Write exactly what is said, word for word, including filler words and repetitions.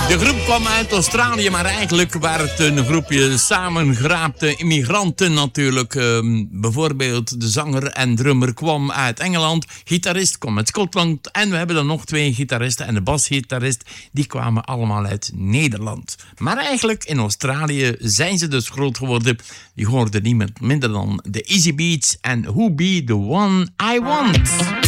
De groep kwam uit Australië, maar eigenlijk waren het een groepje samengeraapte immigranten natuurlijk. Um, bijvoorbeeld de zanger en drummer kwam uit Engeland, gitarist kwam uit Schotland en we hebben dan nog twee gitaristen en de basgitarist, die kwamen allemaal uit Nederland. Maar eigenlijk in Australië zijn ze dus groot geworden. Je hoorde niemand minder dan de Easy Beats en Who Be The One I Want.